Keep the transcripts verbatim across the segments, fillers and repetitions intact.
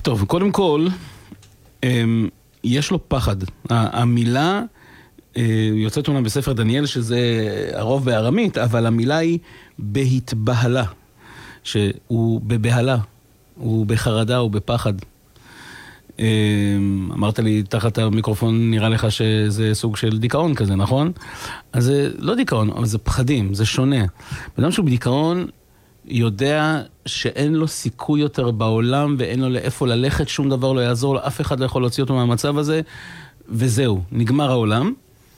טוב, קודם כל, יש לו פחד. המילה יוצאת אומנם בספר דניאל, שזה הרוב בארמית, אבל המילה היא בהתבהלה, שהוא בבהלה, הוא בחרדה, הוא בפחד. אמרת לי תחת המיקרופון, נראה לך שזה סוג של דיכאון כזה, נכון? אז זה לא דיכאון, אבל זה פחדים, זה שונה. בדם שהוא בדיכאון יודע שאין לו סיכוי יותר בעולם, ואין לו לאיפה ללכת, שום דבר לא יעזור לו, אף אחד לא יכול להוציא אותו מהמצב הזה, וזהו, נגמר העולם.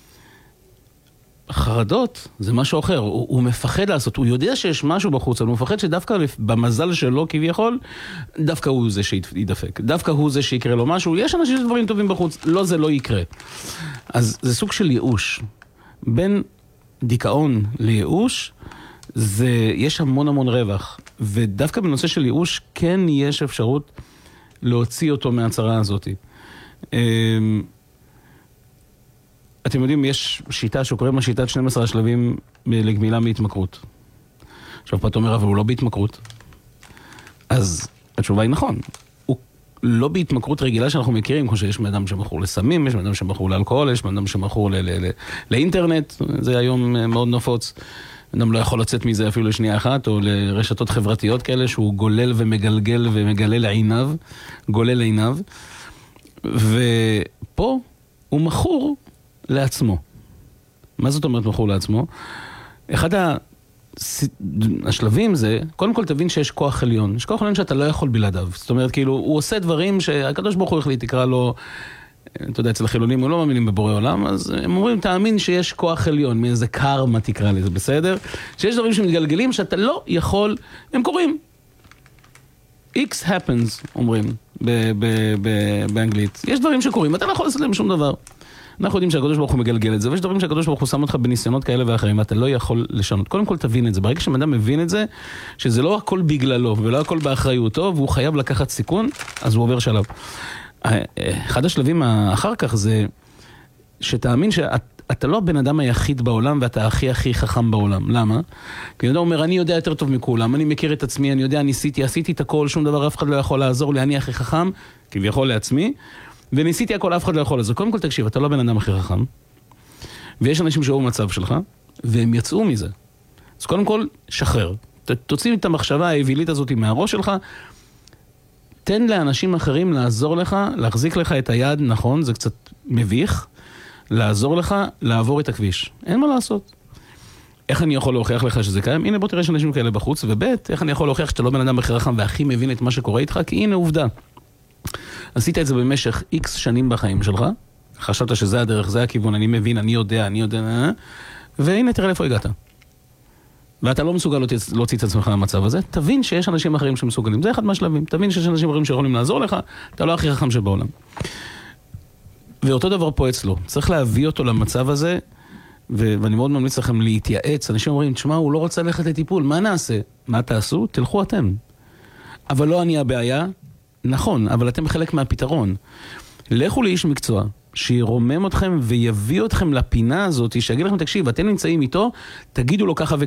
חרדות זה משהו אחר, הוא, הוא מפחד לעשות, הוא יודע שיש משהו בחוץ, אבל הוא מפחד שדווקא במזל שלו כביכול, דווקא הוא זה שידפק, דווקא הוא זה שיקרה לו משהו, יש אנשים שדברים טובים בחוץ, לא זה לא יקרה. אז זה סוג של ייאוש. בין דיכאון לייאוש, זה, יש המון המון רווח, ודווקא בנושא של ייאוש, כן יש אפשרות להוציא אותו מהצרה הזאת. אתם יודעים, יש שיטה שקוראים לה שיטת שנים עשר השלבים לגמילה מהתמכרות. עכשיו פה אתה אומר, אבל הוא לא בהתמכרות. אז התשובה היא נכון. הוא לא בהתמכרות רגילה שאנחנו מכירים, כמו שיש מאדם שמכור לסמים, יש מאדם שמכור לאלכוהול, יש מאדם שמכור לאינטרנט, זה היום מאוד נפוץ. אדם לא יכול לצאת מזה אפילו לשנייה אחת, או לרשתות חברתיות כאלה, שהוא גולל ומגלגל ומגלל לעיניו, גולל לעיניו. ופה הוא מכור לעצמו. מה זאת אומרת מכור לעצמו? אחד השלבים זה, קודם כל תבין שיש כוח עליון. יש כוח עליון שאתה לא יכול בלעדיו. זאת אומרת, כאילו, הוא עושה דברים שהקדוש ברוך הוא החליט, תקרא לו, אתה יודע, אצל החילונים הוא לא מאמינים בבורא עולם, אז הם אומרים, תאמין שיש כוח עליון, מאיזה קרמה תקרא לזה, בסדר? שיש דברים שמתגלגלים שאתה לא יכול, הם קוראים. X happens, אומרים, באנגלית. יש דברים שקורים, אתה לא יכול לעשות להם שום דבר. אנחנו יודעים שהקדוש ברוך הוא מגלגל את זה, ויש דברים שהקדוש ברוך הוא שם אותך בניסיונות כאלה ואחרים, ואתה לא יכול לשנות. קודם כל תבין את זה. ברגע שמאדם מבין את זה, שזה לא הכל בגללו, ולא הכל באחריותו, והוא חייב לקחת סיכון, אז הוא עובר שלב. אחד השלבים אחר כך זה, שתאמין שאתה לא הבן אדם היחיד בעולם, ואתה הכי הכי חכם בעולם. למה? כי אדם אומר, אני יודע יותר טוב מכולם, אני מכיר את עצמי, אני יודע, ניסיתי, עשיתי את הכל, שום דבר, אף אחד לא יכול לעזור לי, אני הכי חכם, כביכול לעצמי, וניסיתי הכל, אף אחד לא יכול. אז קודם כל תקשיב, אתה לא בן אדם הכי חכם, ויש אנשים שהיו במצב שלך, והם יצאו מזה. אז קודם כל, שחרר. תוציא את המחשבה האווילית הזאת מהראש שלך, תן לאנשים אחרים לעזור לך, להחזיק לך את היד, נכון, זה קצת מביך, לעזור לך לעבור את הכביש. אין מה לעשות. איך אני יכול להוכיח לך שזה קיים? הנה בוא תראה שאנשים כאלה בחוץ, ובית, איך אני יכול להוכיח שאתה לא בן אדם הכי חכם והכי מבין את מה שקורה איתך? כי הנה עובדה. עשית את זה במשך איקס שנים בחיים שלך, חשבת שזה הדרך, זה הכיוון, אני מבין, אני יודע, אני יודע, והנה תראה איפה הגעת. ואתה לא מסוגל להוציא את עצמך מהמצב הזה, תבין שיש אנשים אחרים שמסוגלים, זה אחד מהשלבים, תבין שיש אנשים אחרים שיכולים לעזור לך, אתה לא הכי חכם שבעולם. ואותו דבר פה אצלו, צריך להביא אותו למצב הזה, ואני מאוד ממליץ לכם להתייעץ, אנשים אומרים, תשמע, הוא לא רוצה ללכת לטיפול, מה נעשה? מה תעשו? תלכו אתם. אבל לא אני הבעיה, נכון, אבל אתם חלק מהפתרון. לכו לאיש מקצוע, שירומם אתכם ויביא אתכם לפינה הזאת, שיגיד לכם, תקשיב, אתם נמצאים איתו, תגידו לו ככה וככה.